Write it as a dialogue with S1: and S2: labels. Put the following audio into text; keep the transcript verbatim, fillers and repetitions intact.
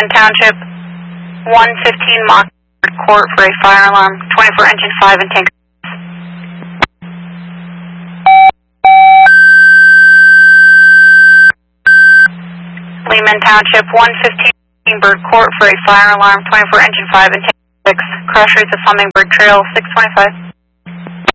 S1: Lehman Township, one fifteen Mockingbird Court for a fire alarm, twenty-four engine five and tank. Lehman Township, one fifteen Mockingbird Court for a fire alarm, twenty-four engine five and tank six. Crash rates of Hummingbird Trail, six twenty-five.